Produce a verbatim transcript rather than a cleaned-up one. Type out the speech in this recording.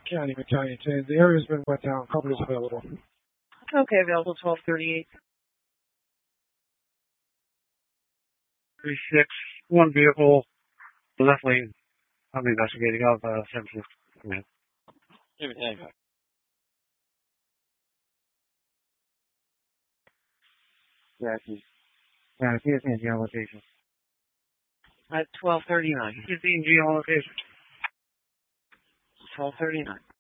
County, McCounty, ten. The area's been wet down. Cover is available. Okay, available twelve thirty-eight. three six, one vehicle, left lane. I'm investigating of uh, seven six. Command. Yeah, he's, yeah, he is in geolocation. At twelve thirty-nine. He's in geolocation. twelve thirty-nine.